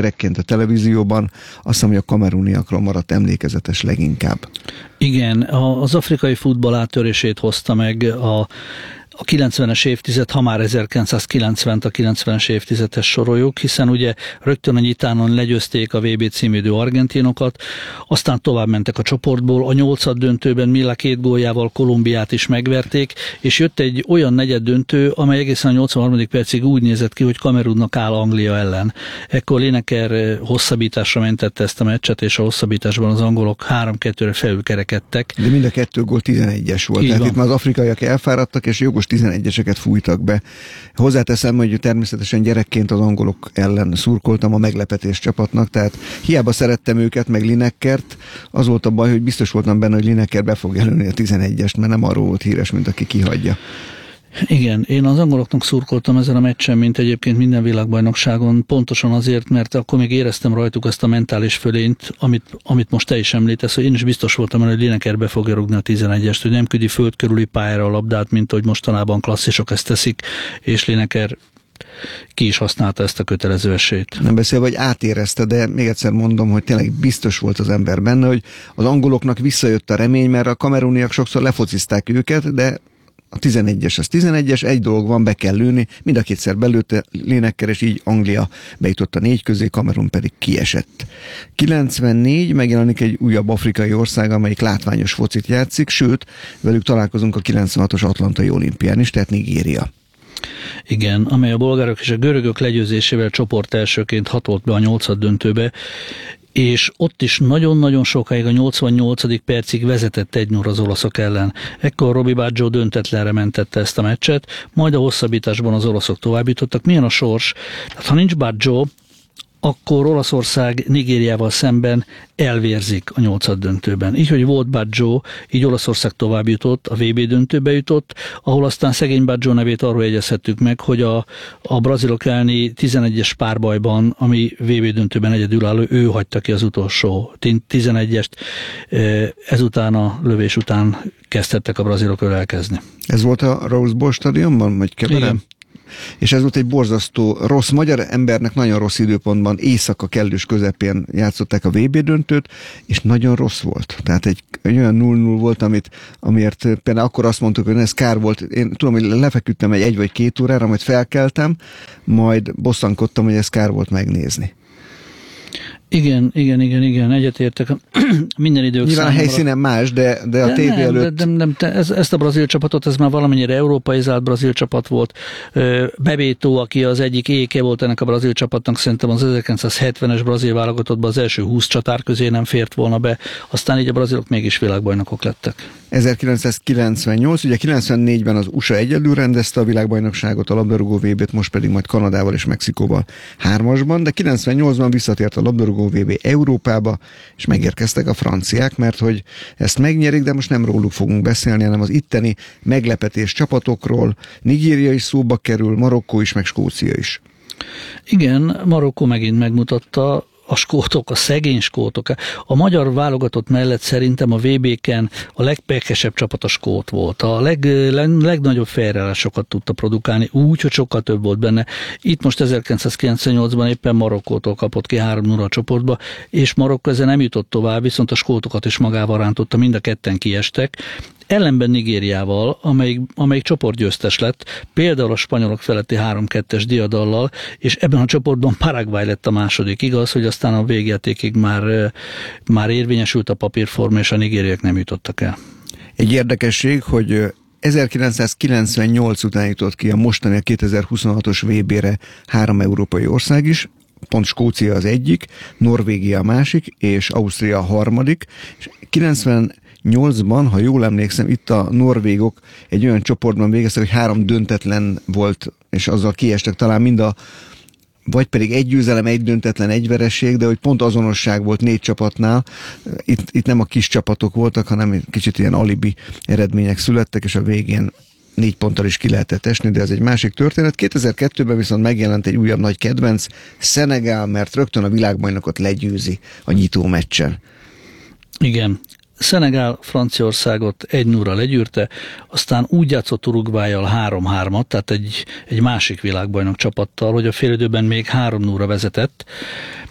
gyerekként a televízióban, azt hiszem, hogy a kameruniakról maradt emlékezetes leginkább. Igen, az afrikai futball áttörését hozta meg a 90-es évtized, ha már 1990-t a 90-es évtizedes soroljuk, hiszen ugye rögtön a nyitánon legyőzték a VB címvédő argentinokat, aztán tovább mentek a csoportból, a 8. döntőben Milla 2 góljával Kolumbiát is megverték, és jött egy olyan negyed döntő, amely egészen a 83. percig úgy nézett ki, hogy Kamerunnak áll Anglia ellen. Ekkor Lineker hosszabbításra mentette ezt a meccset, és a hosszabbításban az angolok 3-2-re felülkerekedtek. De mind a 2 gól 11-es volt, tehát itt már az afrikaiak elfáradtak, és jogos 11-eseket fújtak be. Hozzáteszem, hogy természetesen gyerekként az angolok ellen szurkoltam a meglepetés csapatnak, tehát hiába szerettem őket, meg Linekert, az volt a baj, hogy biztos voltam benne, hogy Lineker be fog jelölni a 11-est, mert nem arról volt híres, mint aki kihagyja. Igen, én az angoloknak szurkoltam ezen a meccsen, mint egyébként minden világbajnokságon, pontosan azért, mert akkor még éreztem rajtuk azt a mentális fölényt, amit most te is említesz, hogy én is biztos voltam, hogy Lineker be fogja rúgni a 11-est, hogy nem küldi föld körüli pályára a labdát, mint hogy mostanában klasszisok ezt teszik, és Lineker ki is használta ezt a kötelező esélyt. Nem beszélve, hogy átérezte, de még egyszer mondom, hogy tényleg biztos volt az ember benne, hogy az angoloknak visszajött a remény, mert a kameruniak sokszor lefocizták őket, de a 11-es az 11-es, egy dolog van, be kell lőni, mind a kétszer belőtte Lineker, és így Anglia bejutott a 4 közé, Kamerun pedig kiesett. 94 megjelenik egy újabb afrikai ország, amelyik látványos focit játszik, sőt, velük találkozunk a 96-os atlantai olimpián is, tehát Nigéria. Igen, amely a bolgárok és a görögök legyőzésével csoport elsőként hatolt be a 8. döntőbe, és ott is nagyon-nagyon sokáig a 88. percig vezetett 1-0 az olaszok ellen. Ekkor Robbie Baggio döntetlenre mentette ezt a meccset, majd a hosszabbításban az olaszok továbbítottak. Milyen a sors? Tehát, ha nincs Baggio, akkor Olaszország Nigériával szemben elvérzik a 8. döntőben. Így, hogy volt Baggio, így Olaszország tovább jutott, a VB döntőbe jutott, ahol aztán szegény Baggio nevét arról jegyezhettük meg, hogy a brazilok elleni 11-es párbajban, ami VB döntőben egyedülálló, ő hagyta ki az utolsó 11-est, ezután a lövés után kezdhettek a brazilok ölelkezni. Ez volt a Rose Bowl stadionban, vagy keverem? Igen. És ez volt egy borzasztó rossz, magyar embernek nagyon rossz időpontban, éjszaka kellős közepén játszották a VB döntőt, és nagyon rossz volt. Tehát egy olyan 0-0 volt, amiért például akkor azt mondtuk, hogy ez kár volt. Én tudom, hogy lefeküdtem egy vagy 2 órára, majd felkeltem, majd bosszankodtam, hogy ez kár volt megnézni. Igen, egyetértek. Minden idők nyilván számomra. A helyszínen más, de a tévé előtt... Ezt a brazil csapatot, ez már valamennyire európaizált brazil csapat volt. Bebeto, aki az egyik éke volt ennek a brazil csapatnak, szerintem az 1970-es brazil válogatottban az első 20 csatár közé nem fért volna be, aztán így a brazilok mégis világbajnokok lettek. 1998, ugye 94-ben az USA egyedül rendezte a világbajnokságot, a labdarúgó VB-t, most pedig majd Kanadával és Mexikóval 3-asban, de 98-ban visszatért a labdarúgó VB Európába, és megérkeztek a franciák, mert hogy ezt megnyerik, de most nem róluk fogunk beszélni, hanem az itteni meglepetés csapatokról. Nigéria is szóba kerül, Marokkó is, meg Skócia is. Igen, Marokkó megint megmutatta, a skótok, a szegény skótok. A magyar válogatott mellett szerintem a VB-ken a legpekesebb csapat a skót volt. A legnagyobb fejreállásokat tudta produkálni, úgy, hogy sokkal több volt benne. Itt most 1998-ban éppen Marokkótól kapott ki 3-0 a csoportba, és Marokkó ezzel nem jutott tovább, viszont a skótokat is magával rántotta, mind a ketten kiestek. Ellenben Nigériával, amelyik csoportgyőztes lett, például a spanyolok feletti 3-2-es diadallal, és ebben a csoportban Paraguay lett a második. Igaz, hogy aztán a végjátékig már érvényesült a papírforma, és a nigériek nem jutottak el. Egy érdekesség, hogy 1998 után jutott ki a mostani, a 2026-os VB-re 3 európai ország is, pont Skócia az egyik, Norvégia a másik, és Ausztria a harmadik, és 98-ban, ha jól emlékszem, itt a norvégok egy olyan csoportban végeztek, hogy 3 döntetlen volt, és azzal kiestek talán mind vagy pedig 1 győzelem, 1 döntetlen, 1 vereség, de hogy pont azonosság volt 4 csapatnál. Itt nem a kis csapatok voltak, hanem kicsit ilyen alibi eredmények születtek, és a végén 4 ponttal is ki lehetett esni, de ez egy másik történet. 2002-ben viszont megjelent egy újabb nagy kedvenc, Szenegál, mert rögtön a világbajnokot legyőzi a nyitó meccsen. Igen. Szenegál Franciaországot 1-0-ra legyűrte, aztán úgy játszott Uruguayjal 3-3-at, tehát egy másik világbajnok csapattal, hogy a félidőben még 3-0-ra vezetett,